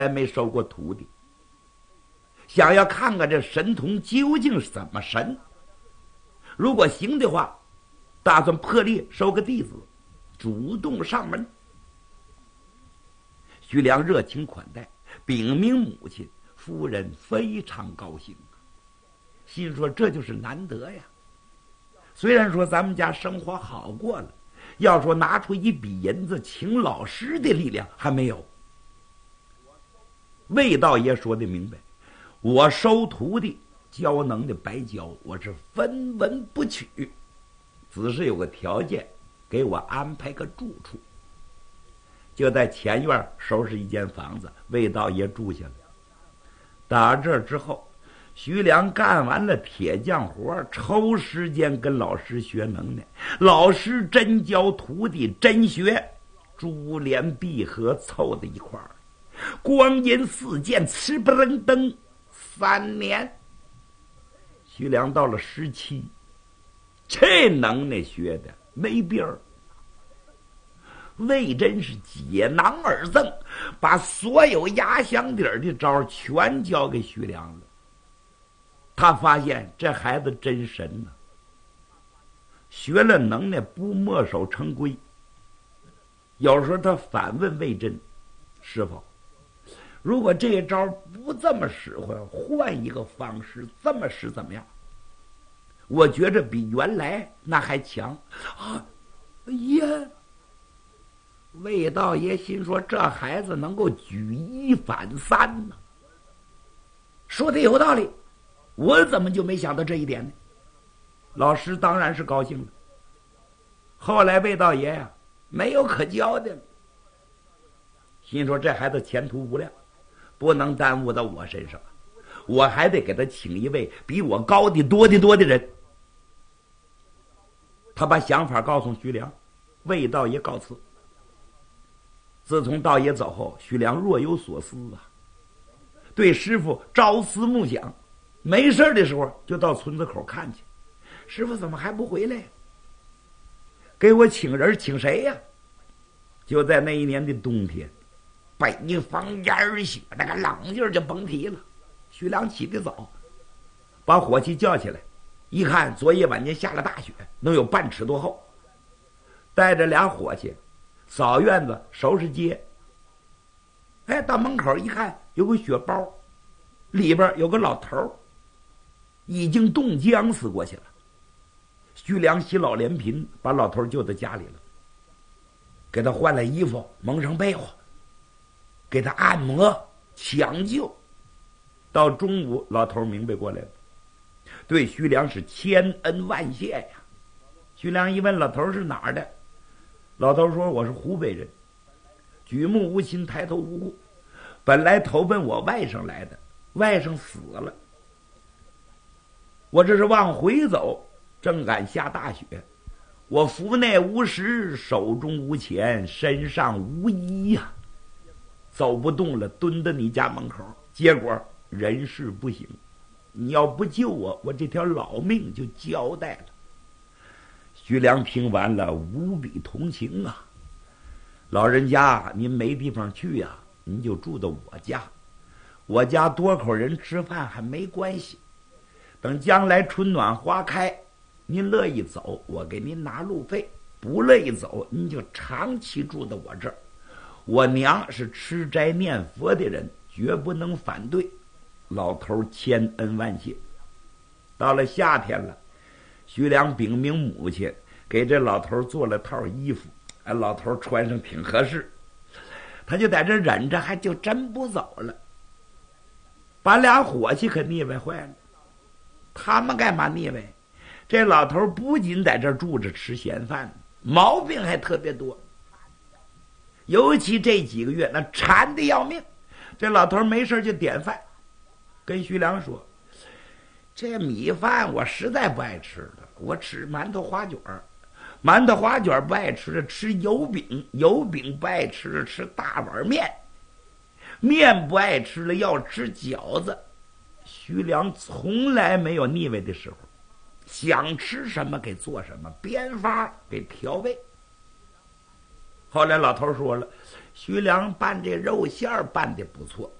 没收过徒弟，想要看看这神童究竟是怎么神。如果行的话，打算破例收个弟子，主动上门。徐良热情款待，禀明母亲，夫人非常高兴，心说这就是难得呀。虽然说咱们家生活好过了，要说拿出一笔银子请老师的力量还没有。魏道爷说的明白，我收徒弟教能的白教，我是分文不取，只是有个条件，给我安排个住处，就在前院收拾一间房子，魏道爷住下了。打这之后，徐良干完了铁匠活，抽时间跟老师学能耐，老师真教徒弟真学，珠联璧合凑在一块儿，光阴似箭，哧不楞登3年。徐良到了17，这能耐学的没边儿。魏真是解囊而赠，把所有压箱底儿的招全交给徐良了。他发现这孩子真神呢，学了能耐不墨守成规。有时候他反问魏真：“师傅，如果这一招不这么使唤，换一个方式这么使怎么样？我觉着比原来那还强啊！”呀，魏道爷心说这孩子能够举一反三呢，说的有道理，我怎么就没想到这一点呢？老师当然是高兴了。后来魏道爷呀，没有可教的了，心说这孩子前途无量，不能耽误到我身上，我还得给他请一位比我高的多的人。他把想法告诉徐良，魏道爷告辞。自从道爷走后，徐良若有所思啊，对师傅朝思暮想，没事的时候就到村子口看去，师傅怎么还不回来？给我请人，请谁呀？就在那一年的冬天，北方烟雪，那个冷劲儿就甭提了。徐良起得早，把伙计叫起来，一看昨夜晚间下了大雪，能有半尺多厚，带着俩伙计扫院子收拾街。哎，到门口一看，有个雪包，里边有个老头，已经冻僵死过去了。徐良喜老怜贫，把老头救到家里了，给他换了衣服，蒙上被窝，给他按摩抢救。到中午，老头明白过来了，对徐良是千恩万谢呀。徐良一问老头是哪儿的，老头说我是湖北人，举目无亲，抬头无顾，本来投奔我外甥来的，外甥死了，我这是往回走，正赶下大雪，我腹内无食，手中无钱，身上无衣呀，走不动了，蹲在你家门口，结果人事不行，你要不救我，我这条老命就交代了。徐良听完了，无比同情啊，老人家您没地方去呀，您就住到我家，我家多口人吃饭还没关系，等将来春暖花开，您乐意走，我给您拿路费；不乐意走，您就长期住到我这儿。我娘是吃斋念佛的人，绝不能反对。老头千恩万谢。到了夏天了，徐良禀明母亲，给这老头做了套衣服，老头穿上挺合适，他就在这忍着，还就真不走了。把俩伙计可腻歪坏了。他们干嘛腻歪？这老头不仅在这住着吃闲饭，毛病还特别多。尤其这几个月，那馋的要命。这老头没事就点饭，跟徐良说：“这米饭我实在不爱吃了，我吃馒头花卷，馒头花卷不爱吃，吃油饼，油饼不爱吃，吃大碗面，面不爱吃了要吃饺子。”徐良从来没有腻歪的时候，想吃什么给做什么，边发给调味。后来老头说了， 徐良拌这肉馅儿拌的不错，